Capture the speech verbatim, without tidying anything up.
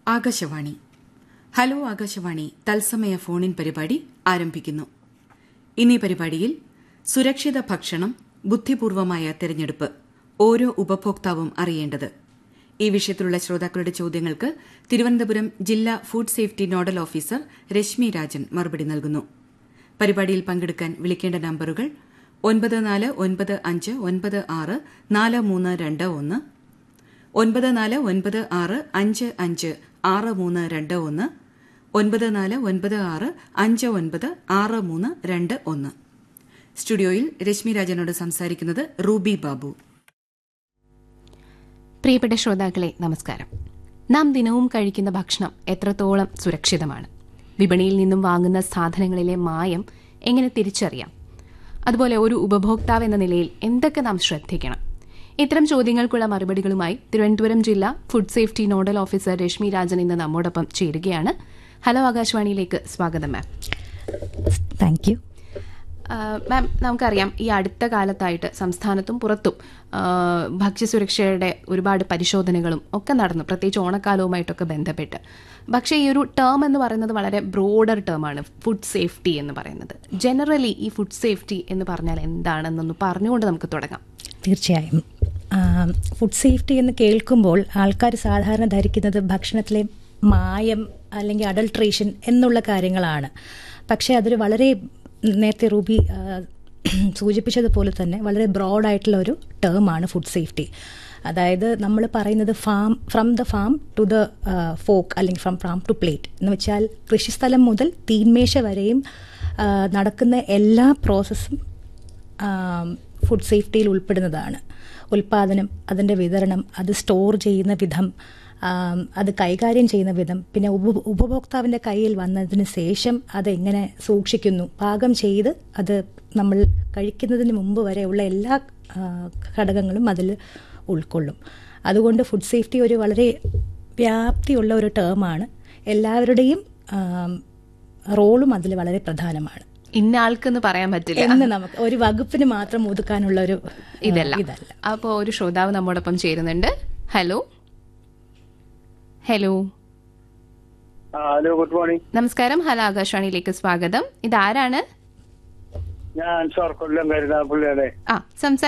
Akashvani. Hello Akashvani തത്സമയ ഫോണിൻ പരിപാടി ആരംഭിക്കുന്നു. ഇന്നീ പരിപാടിയിൽ സുരക്ഷിത ഭക്ഷണം, ബുദ്ധിപൂർവമായ തെരഞ്ഞെടുപ്പ്, ഓരോ ഉപഭോക്താവും അറിയേണ്ടത്, ഈ വിഷയത്തിലുള്ള ശ്രോതാക്കളുടെ ചോദ്യങ്ങൾക്ക് തിരുവനന്തപുരം ജില്ലാ food safety nodal officer Rashmi Rajan മറുപടി നൽകുന്നു. പരിപാടിയിൽ പങ്കെടുക്കാൻ വിളിക്കേണ്ട നമ്പറുകൾ ഒൻപത് നാല് ഒൻപത് അഞ്ച് ഒൻപത് ആറ് നാല് മൂന്ന് രണ്ട് ഒന്ന്, ഒൻപത് നാല് ഒൻപത് ആറ് അഞ്ച് അഞ്ച് ആറ് മൂന്ന് രണ്ട് ഒന്ന്, ഒൻപത് നാല് ഒൻപത് ആറ് അഞ്ച് ഒൻപത് ആറ് മൂന്ന് രണ്ട് ഒന്ന്. സ്റ്റുഡിയോയിൽ രശ്മി രാജനോട് സംസാരിക്കുന്നത് റൂബി ബാബു. പ്രിയപ്പെട്ട ശ്രോതാക്കളെ, നമസ്കാരം. നാം ദിനവും കഴിക്കുന്ന ഭക്ഷണം എത്രത്തോളം സുരക്ഷിതമാണ്? വിപണിയിൽ നിന്നും വാങ്ങുന്ന സാധനങ്ങളിലെ മായം എങ്ങനെ തിരിച്ചറിയാം? അതുപോലെ ഒരു ഉപഭോക്താവ് എന്ന നിലയിൽ എന്തൊക്കെ നാം ശ്രദ്ധിക്കണം? ഇത്തരം ചോദ്യങ്ങൾക്കുള്ള മറുപടികളുമായി തിരുവനന്തപുരം ജില്ലാ food safety nodal officer Rashmi Rajan ഇന്ന് നമ്മോടൊപ്പം ചേരുകയാണ്. ഹലോ ആകാശവാണിയിലേക്ക് സ്വാഗതം മാം. Thank you ma'am. നമുക്കറിയാം, ഈ അടുത്ത കാലത്തായിട്ട് സംസ്ഥാനത്തും പുറത്തും ഭക്ഷ്യസുരക്ഷയുടെ ഒരുപാട് പരിശോധനകളും ഒക്കെ നടന്നു, പ്രത്യേകിച്ച് ഓണക്കാലവുമായിട്ടൊക്കെ ബന്ധപ്പെട്ട്. പക്ഷേ ഈ ഒരു ടേം എന്ന് പറയുന്നത് വളരെ ബ്രോഡർ ടേമാണ്, ഫുഡ് സേഫ്റ്റി എന്ന് പറയുന്നത്. ജനറലി ഈ ഫുഡ് സേഫ്റ്റി എന്ന് പറഞ്ഞാൽ എന്താണെന്നൊന്ന് പറഞ്ഞുകൊണ്ട് നമുക്ക് തുടങ്ങാം. തീർച്ചയായും. ഫുഡ് സേഫ്റ്റി എന്ന് കേൾക്കുമ്പോൾ ആൾക്കാർ സാധാരണ ധരിക്കുന്നത് ഭക്ഷണത്തിലെ മായം അല്ലെങ്കിൽ അഡൾട്രേഷൻ എന്നുള്ള കാര്യങ്ങളാണ്. പക്ഷേ അതൊരു വളരെ, നേരത്തെ റൂബി സൂചിപ്പിച്ചതുപോലെ തന്നെ വളരെ ബ്രോഡായിട്ടുള്ള ഒരു ടേമാണ് ഫുഡ് സേഫ്റ്റി. അതായത് നമ്മൾ പറയുന്നത് farm from the farm to the folk അല്ലെങ്കിൽ ഫ്രം ഫാം ടു പ്ലേറ്റ് എന്ന് വെച്ചാൽ കൃഷിസ്ഥലം മുതൽ തീന്മേശ വരെയും നടക്കുന്ന എല്ലാ പ്രോസസ്സും ഫുഡ് സേഫ്റ്റിയിൽ ഉൾപ്പെടുന്നതാണ്. ഉൽപ്പാദനം, അതിൻ്റെ വിതരണം, അത് സ്റ്റോർ ചെയ്യുന്ന വിധം, അത് കൈകാര്യം ചെയ്യുന്ന വിധം, പിന്നെ ഉപ ഉപഭോക്താവിൻ്റെ കയ്യിൽ വന്നതിന് ശേഷം അതെങ്ങനെ സൂക്ഷിക്കുന്നു, പാകം ചെയ്ത് അത് നമ്മൾ കഴിക്കുന്നതിന് മുമ്പ് വരെയുള്ള എല്ലാ ഘടകങ്ങളും അതിൽ ഉൾക്കൊള്ളും. അതുകൊണ്ട് ഫുഡ് സേഫ്റ്റി ഒരു വളരെ വ്യാപ്തിയുള്ള ഒരു ടേമാണ്. എല്ലാവരുടെയും റോളും അതിൽ വളരെ പ്രധാനമാണ്. ഇന്ന ആൾക്കെന്ന് പറയാൻ പറ്റില്ല എന്ന് നമുക്ക് ഒരു വകുപ്പിന് മാത്രം ഒതുക്കാനുള്ള ഒരു ഇതല്ല ഇതല്ല അപ്പോൾ ഒരു ശ്രോതാവ് നമ്മോടൊപ്പം ചേരുന്നുണ്ട്. Hello hello hello good morning. നമസ്കാരം. ഹലോ ആകാശവാണിയിലേക്ക് സ്വാഗതം. ഇതാരാണ്? ഞാൻ സാർ കൊല്ലം കരുനാഗപ്പള്ളിയാണ്. ആ, സംസാരിക്കും.